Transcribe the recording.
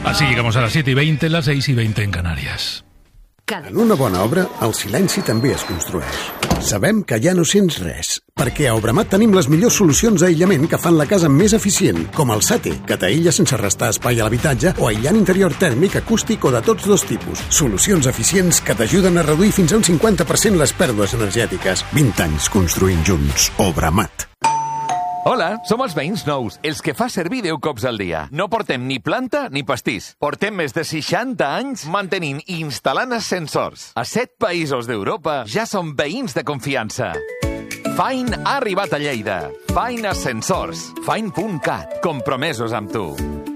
Así llegamos a las 7:20, las 6:20 en Canarias. En una bona obra, el silenci també es construeix. Sabem que ja no sents res, perquè a Obramat tenim les millors solucions d'aïllament que fan la casa més eficient, com el SATE, que t'aïlla sense restar espai a l'habitatge, o aïllant interior tèrmic, acústic o de tots dos tipus. Solucions eficients que t'ajuden a reduir fins a un 50% les pèrdues energètiques. 20 anys construint junts. Obramat. Hola, som els veïns nous, els que fa servir 10 cops al dia. No portem ni planta ni pastís. Portem més de 60 anys mantenint i instal·lant ascensors. A 7 països d'Europa ja som veïns de confiança. Fine ha arribat a Lleida. Fine Ascensors. Fine.cat. Compromesos amb tu.